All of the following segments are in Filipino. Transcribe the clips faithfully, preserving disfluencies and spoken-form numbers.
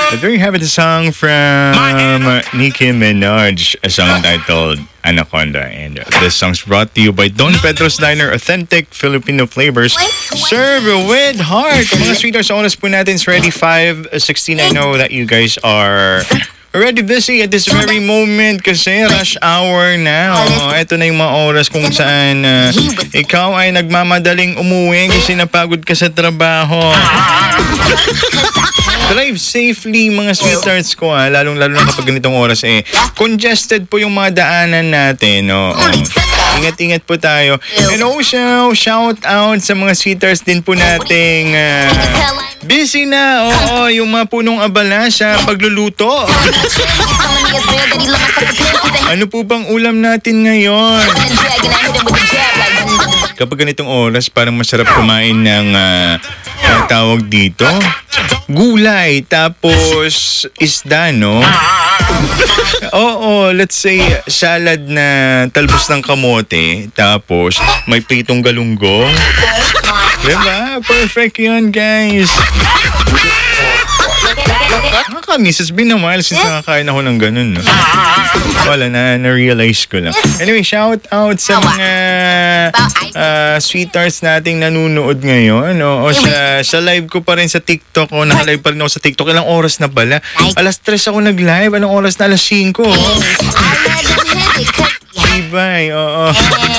But there you have it, a song from Nicki Minaj, a song titled Anaconda. And this song's brought to you by Don Pedro's Diner, authentic Filipino flavors served with heart. Mga sweethearts, oras po natin is ready five sixteen. I know that you guys are already busy at this very moment kasi rush hour na. Oh, ito na yung mga oras kung saan uh, ikaw ay nagmamadaling umuwi kasi napagod ka sa trabaho. Drive safely mga sweethearts ko, ha, lalong-lalo na kapag ganitong oras eh. Congested po yung mga daanan natin. Oh, oh. Ingat-ingat po tayo. And also, shout out sa mga sweethearts din po nating uh, busy na. Oo, yung mga punong abala sa pagluluto. Ano po bang ulam natin ngayon? Kapag ganitong oras, parang masarap kumain ng uh, ang tawag dito, gulay, tapos isda, no? Oo, let's say salad na talbos ng kamote, tapos may pritong galunggong. Diba? Perfect yun, guys. Nakakamiss. It's been a while since nakakain ako ng ganun, no? Wala na, na-realize ko lang. Anyway, shout out sa mga uh, sweethearts nating nanunood ngayon. No? O sa, sa live ko pa rin sa TikTok. O naka-live pa rin ako sa TikTok. Ilang oras na pala? Alas tres ako nag-live. Anong oras na? Alas singko. Ibay, oo.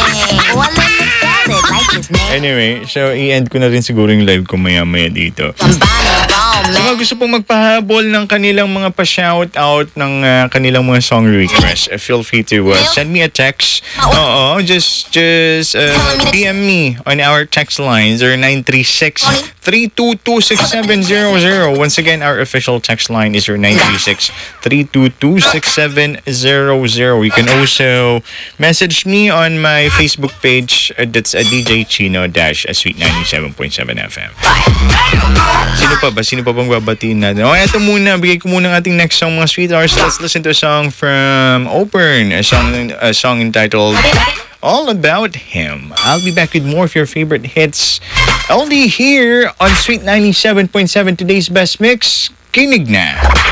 Anyway, so i-end ko na rin siguro yung live ko maya-maya dito. Sa mga gusto pong magpahabol ng kanilang mga pa-shoutout ng uh, kanilang mga song requests, uh, feel free to uh, send me a text. Oo, just just uh, P M me on our text line zero nine three six, three two two, six seven zero zero. Once again, our official text line is zero nine three six, three two two, six seven zero zero. You can also message me on my Facebook page. Uh, that's a D J Chino dash a Sweet ninety-seven point seven F M. Sino pa ba? Sino pa bang babatiin natin? O, eto muna. Bigay ko muna ng ating next song, mga sweethearts. Let's listen to a song from Open. A song, a song entitled All About Him. I'll be back with more of your favorite hits only here on Sweet ninety-seven point seven. Today's best mix. Kinig na.